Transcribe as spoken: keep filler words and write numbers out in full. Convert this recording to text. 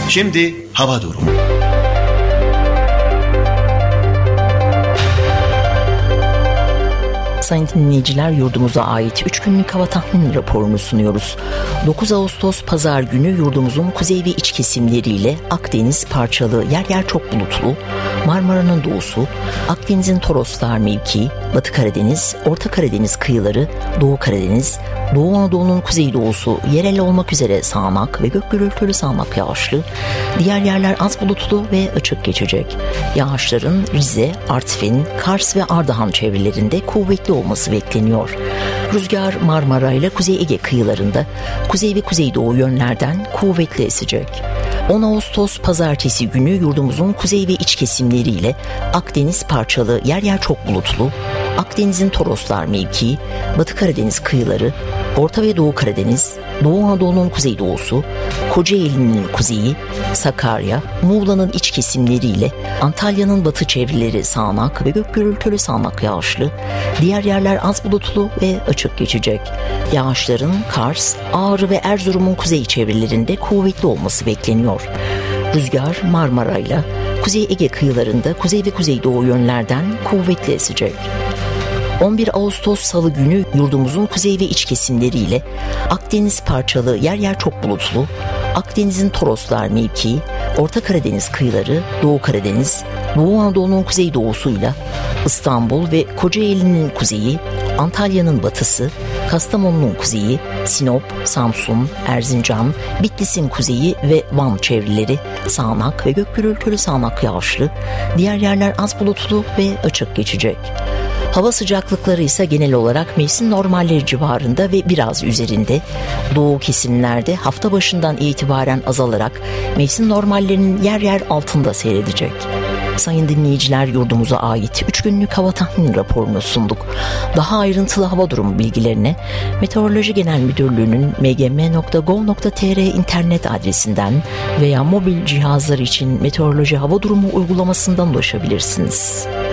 Şimdi hava durumu. Sayın dinleyiciler, yurdumuza ait üç günlük hava tahmin raporunu sunuyoruz. dokuz Ağustos Pazar günü yurdumuzun kuzey ve iç kesimleriyle Akdeniz parçalı, yer yer çok bulutlu, Marmara'nın doğusu, Akdeniz'in Toroslar mevkii, Batı Karadeniz, Orta Karadeniz kıyıları, Doğu Karadeniz, Doğu Anadolu'nun kuzeydoğusu yerel olmak üzere sağanak ve gök gürültülü sağanak yağışlı, diğer yerler az bulutlu ve açık geçecek. Yağışların Rize, Artvin, Kars ve Ardahan çevrelerinde kuvvetli olması bekleniyor. Rüzgar Marmara ile Kuzey Ege kıyılarında kuzey ve kuzeydoğu yönlerden kuvvetli esecek. on Ağustos Pazartesi günü yurdumuzun kuzey ve iç kesimleriyle Akdeniz parçalı, yer yer çok bulutlu, Akdeniz'in Toroslar mevkii, Batı Karadeniz kıyıları, Orta ve Doğu Karadeniz, Doğu Anadolu'nun kuzeydoğusu, Kocaeli'nin kuzeyi, Sakarya, Muğla'nın iç kesimleriyle Antalya'nın batı çevreleri sağanak ve gök gürültülü sağanak yağışlı, diğer yerler az bulutlu ve açık geçecek. Yağışların Kars, Ağrı ve Erzurum'un kuzey çevrelerinde kuvvetli olması bekleniyor. Rüzgar Marmara ile Kuzey Ege kıyılarında kuzey ve kuzeydoğu yönlerden kuvvetli esecek. on bir Ağustos Salı günü yurdumuzun kuzey ve iç kesimleriyle Akdeniz parçalı, yer yer çok bulutlu, Akdeniz'in Toroslar mevkii, Orta Karadeniz kıyıları, Doğu Karadeniz, Doğu Anadolu'nun kuzeydoğusuyla İstanbul ve Kocaeli'nin kuzeyi, Antalya'nın batısı, Kastamonu'nun kuzeyi, Sinop, Samsun, Erzincan, Bitlis'in kuzeyi ve Van çevreleri sağanak ve gök gürültülü sağanak yağışlı, diğer yerler az bulutlu ve açık geçecek. Hava sıcaklıkları ise genel olarak mevsim normalleri civarında ve biraz üzerinde. Doğu kesimlerde hafta başından itibaren azalarak mevsim normallerinin yer yer altında seyredecek. Sayın dinleyiciler, yurdumuza ait üç günlük hava tahmin raporunu sunduk. Daha ayrıntılı hava durumu bilgilerine Meteoroloji Genel Müdürlüğü'nün m g m nokta gov nokta t r internet adresinden veya mobil cihazlar için meteoroloji hava durumu uygulamasından ulaşabilirsiniz.